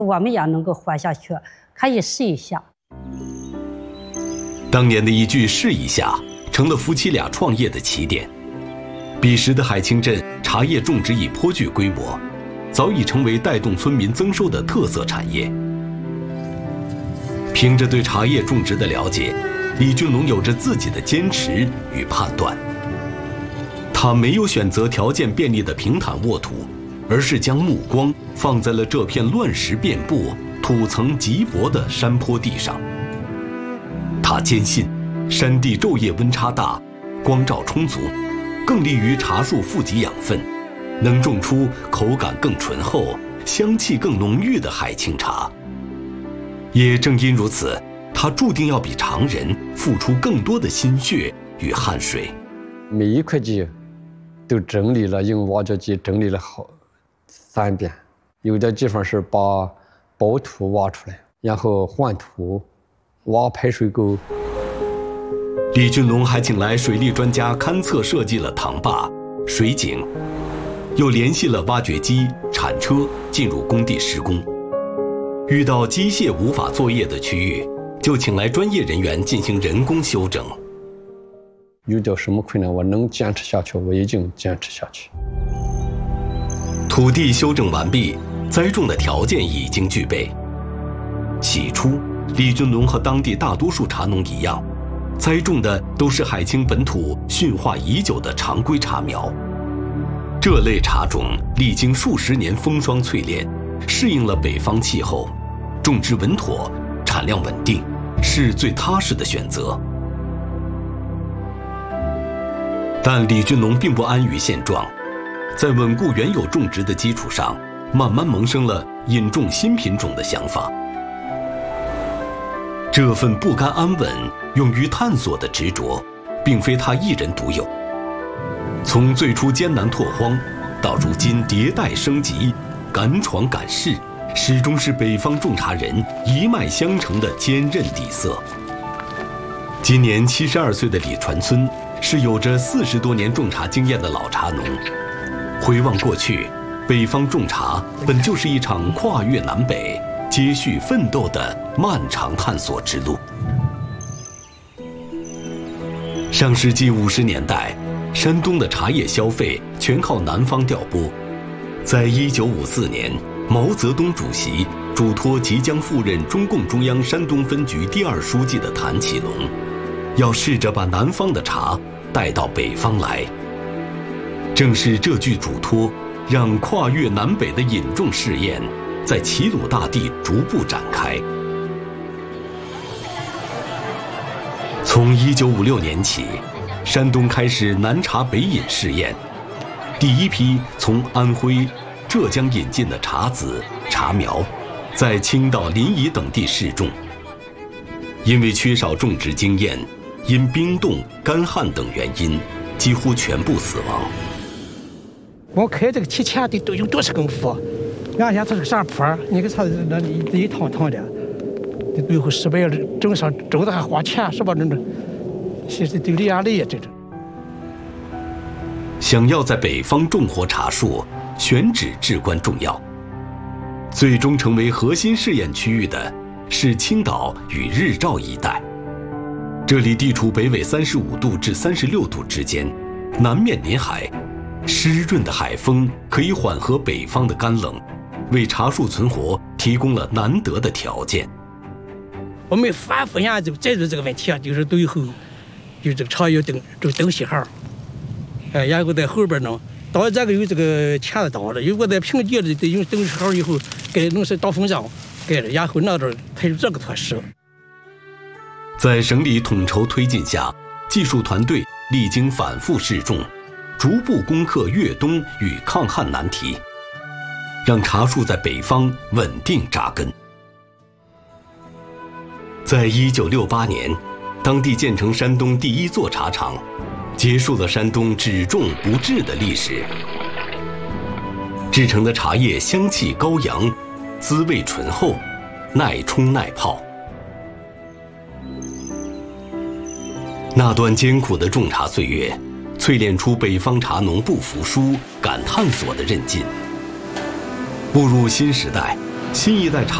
我们也能够活下去，可以试一下。 当年的一句试一下，成了夫妻俩创业的起点。彼时的海清镇茶叶种植已颇具规模，早已成为带动村民增收的特色产业。凭着对茶叶种植的了解，李俊龙有着自己的坚持与判断。他没有选择条件便利的平坦沃土，而是将目光放在了这片乱石遍布、土层瘠薄的山坡地上。他坚信，山地昼夜温差大，光照充足，更利于茶树富集养分，能种出口感更醇厚、香气更浓郁的海清茶。也正因如此，他注定要比常人付出更多的心血与汗水。 每一块地都整理了，用挖掘机整理了3遍。有的地方是把薄土挖出来，然后换土，挖排水沟。 李俊龙还请来水利专家勘测设计了塘坝、水井，又联系了挖掘机、铲车进入工地施工。遇到机械无法作业的区域，就请来专业人员进行人工修整。 遇到什么困难，我能坚持下去，我已经坚持下去。 土地修整完毕，栽种的条件已经具备。起初，李俊龙和当地大多数茶农一样，栽种的都是海清本土驯化已久的常规茶苗。这类茶种历经数十年风霜淬炼，适应了北方气候，种植稳妥，产量稳定，是最踏实的选择。但李俊龙并不安于现状，在稳固原有种植的基础上，慢慢萌生了引种新品种的想法。这份不甘安稳、勇于探索的执着，并非他一人独有。从最初艰难拓荒，到如今迭代升级、敢闯敢试，始终是北方种茶人一脉相承的坚韧底色。今年72岁的李传村是有着40多年种茶经验的老茶农。回望过去，北方种茶本就是一场跨越南北、接续奋斗的漫长探索之路。上世纪50年代，山东的茶叶消费全靠南方调拨。在1954年，毛泽东主席嘱托即将赴任中共中央山东分局第2书记的谭启龙，要试着把南方的茶带到北方来。正是这句嘱托，让跨越南北的引种试验在齐鲁大地逐步展开。从1956年起，山东开始南茶北引试验，第一批从安徽、浙江引进的茶籽、茶苗，在青岛、临沂等地试种。因为缺少种植经验，因冰冻、干旱等原因，几乎全部死亡。 我开这个提前得用多少功夫？原先它是个山坡，你给它那一趟趟的，最后失败了，种的还花钱，是吧？这其实对压力呀，这种。 想要在北方种活茶树，选址至关重要。最终成为核心试验区域的是青岛与日照一带，这里地处北纬35度至36度之间，南面临海，湿润的海风可以缓和北方的干冷，为茶树存活提供了难得的条件。 我们反复研究解决这个问题啊，就是最后就这个茶叶等信号，然后在后边呢，到这个有这个钱的到了，如果在平地里得用等信号以后，该弄是到风上盖了，然后那阵才有这个措施。 在省里统筹推进下，技术团队历经反复试种，逐步攻克越冬与抗旱难题，让茶树在北方稳定扎根。在1968年，当地建成山东第1座茶厂，结束了山东只种不制的历史。制成的茶叶香气高扬，滋味醇厚，耐冲耐泡。那段艰苦的种茶岁月，淬炼出北方茶农不服输、敢探索的韧劲。步入新时代， 新一代